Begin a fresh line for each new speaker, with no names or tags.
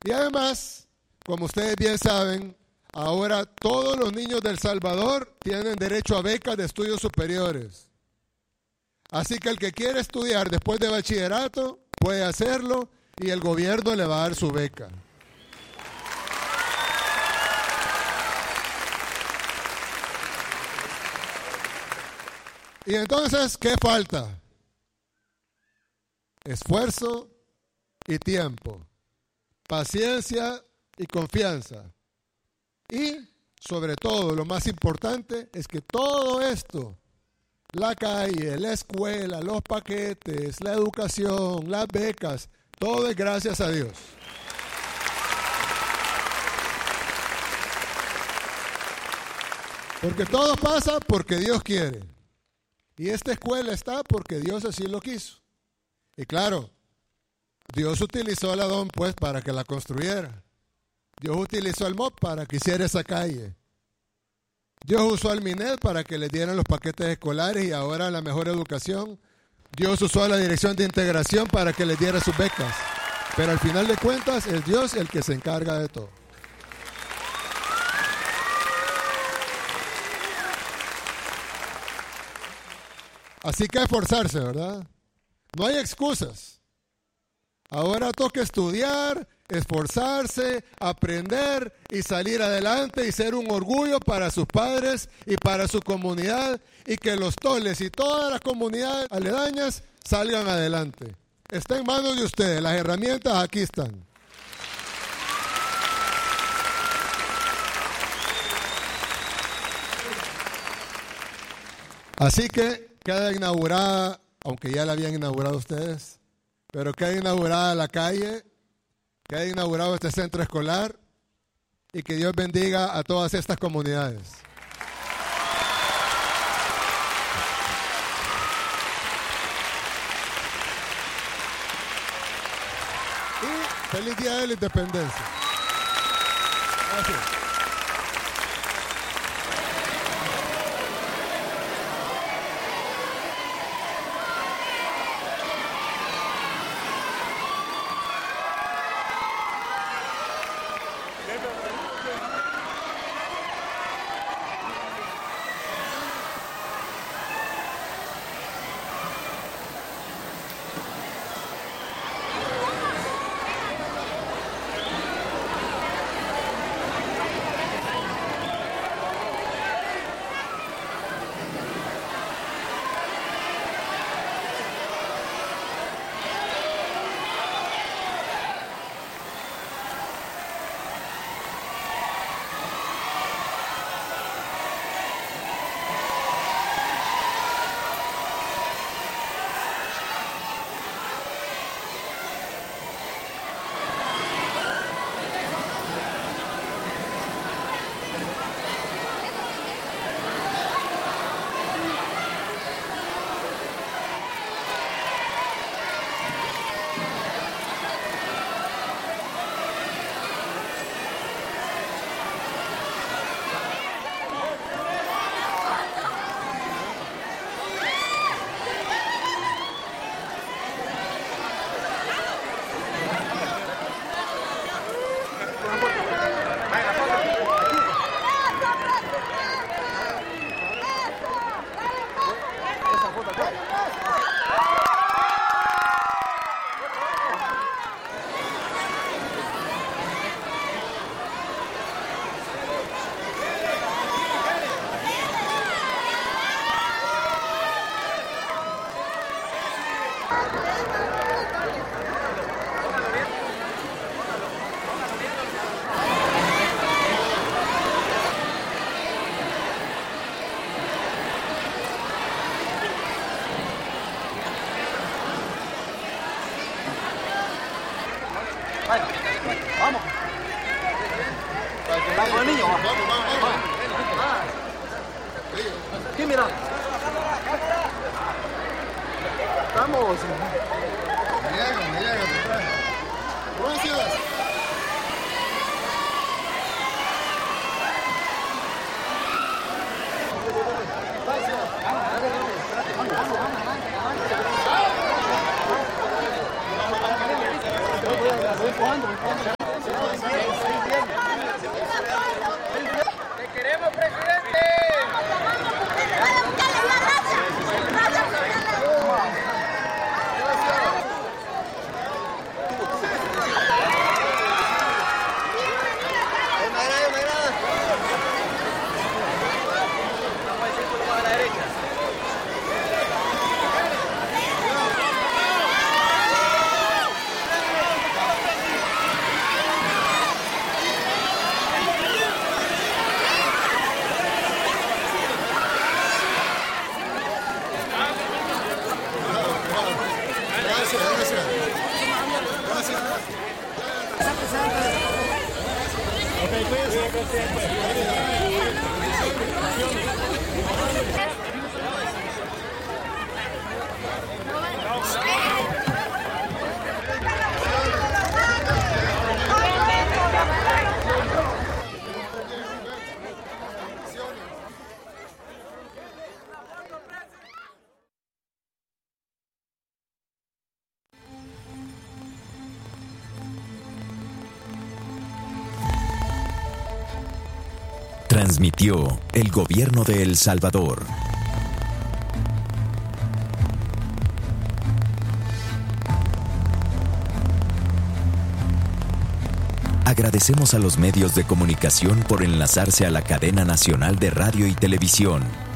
Y además, como ustedes bien saben, ahora todos los niños de El Salvador tienen derecho a becas de estudios superiores. Así que el que quiere estudiar después de bachillerato puede hacerlo y el gobierno le va a dar su beca. Y entonces, ¿qué falta? Esfuerzo y tiempo, paciencia y confianza. Y, sobre todo, lo más importante es que todo esto, la calle, la escuela, los paquetes, la educación, las becas, todo es gracias a Dios. Porque todo pasa porque Dios quiere. Y esta escuela está porque Dios así lo quiso. Y claro, Dios utilizó a la DON pues para que la construyera. Dios utilizó al MOP para que hiciera esa calle. Dios usó al MINED para que les dieran los paquetes escolares y ahora la mejor educación. Dios usó a la Dirección de Integración para que les diera sus becas. Pero al final de cuentas es Dios el que se encarga de todo. Así que esforzarse, ¿verdad? No hay excusas. Ahora toca estudiar, esforzarse, aprender y salir adelante y ser un orgullo para sus padres y para su comunidad y que los Toles y todas las comunidades aledañas salgan adelante. Está en manos de ustedes, las herramientas aquí están. Así que queda inaugurada, aunque ya la habían inaugurado ustedes, pero queda inaugurada la calle, queda inaugurado este centro escolar y que Dios bendiga a todas estas comunidades. Y feliz Día de la Independencia. Gracias.
Vamos. Vamos, niño. ¿Qué mira? Vamos.
Me llega. Gracias.
Voy jugando.
Transmitió el Gobierno de El Salvador. Agradecemos a los medios de comunicación por enlazarse a la cadena nacional de radio y televisión.